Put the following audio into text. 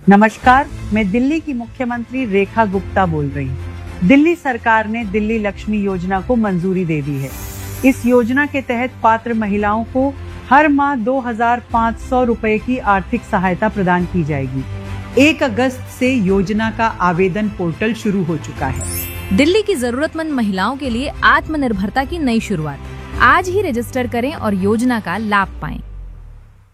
नमस्कार, मैं दिल्ली की मुख्यमंत्री रेखा गुप्ता बोल रही हूँ। दिल्ली सरकार ने दिल्ली लक्ष्मी योजना को मंजूरी दे दी है। इस योजना के तहत पात्र महिलाओं को हर माह 2,500 रुपए की आर्थिक सहायता प्रदान की जाएगी। 1 अगस्त से योजना का आवेदन पोर्टल शुरू हो चुका है। दिल्ली की जरूरतमंद महिलाओं के लिए आत्मनिर्भरता की नई शुरुआत। आज ही रजिस्टर करें और योजना का लाभ पाएं।